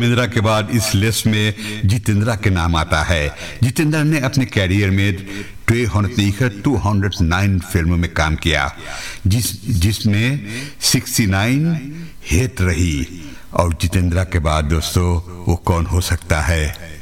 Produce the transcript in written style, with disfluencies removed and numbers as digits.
धर्मेंद्र के बाद इस लिस्ट में जितेंद्र के नाम आता है। जितेंद्र ने अपने कैरियर में 209 फिल्मों में काम किया, जिसमें 69 हिट रही। और जितेंद्र के बाद दोस्तों वो कौन हो सकता है?